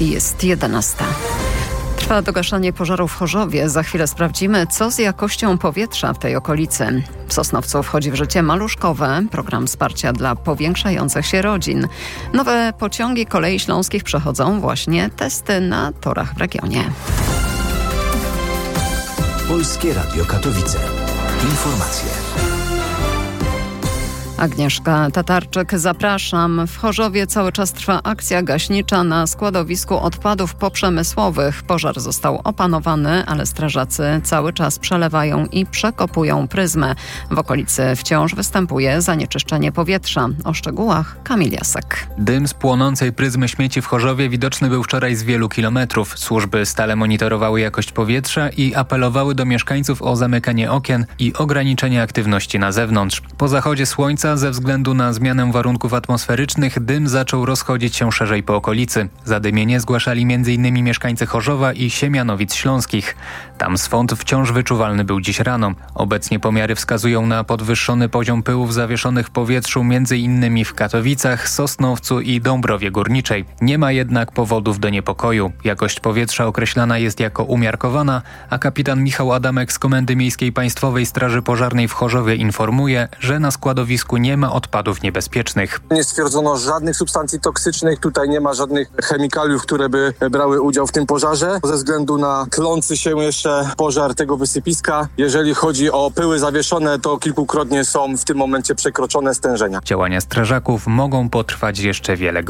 Jest 11. Trwa dogaszanie pożaru w Chorzowie. Za chwilę sprawdzimy, co z jakością powietrza w tej okolicy. W Sosnowcu wchodzi w życie Maluszkowe, program wsparcia dla powiększających się rodzin. Nowe pociągi Kolei Śląskich przechodzą właśnie testy na torach w regionie. Polskie Radio Katowice. Informacje. Agnieszka Tatarczyk, zapraszam. W Chorzowie cały czas trwa akcja gaśnicza na składowisku odpadów poprzemysłowych. Pożar został opanowany, ale strażacy cały czas przelewają i przekopują pryzmę. W okolicy wciąż występuje zanieczyszczenie powietrza. O szczegółach Kamil Jasek. Dym z płonącej pryzmy śmieci w Chorzowie widoczny był wczoraj z wielu kilometrów. Służby stale monitorowały jakość powietrza i apelowały do mieszkańców o zamykanie okien i ograniczenie aktywności na zewnątrz. Po zachodzie słońca ze względu na zmianę warunków atmosferycznych dym zaczął rozchodzić się szerzej po okolicy. Zadymienie zgłaszali m.in. mieszkańcy Chorzowa i Siemianowic Śląskich. Tam swąd wciąż wyczuwalny był dziś rano. Obecnie pomiary wskazują na podwyższony poziom pyłów zawieszonych w powietrzu m.in. w Katowicach, Sosnowcu i Dąbrowie Górniczej. Nie ma jednak powodów do niepokoju. Jakość powietrza określana jest jako umiarkowana, a kapitan Michał Adamek z Komendy Miejskiej Państwowej Straży Pożarnej w Chorzowie informuje, że na składowisku nie ma odpadów niebezpiecznych. Nie stwierdzono żadnych substancji toksycznych, tutaj nie ma żadnych chemikaliów, które by brały udział w tym pożarze. Ze względu na tlący się jeszcze pożar tego wysypiska, jeżeli chodzi o pyły zawieszone, to kilkukrotnie są w tym momencie przekroczone stężenia. Działania strażaków mogą potrwać jeszcze wiele godzin.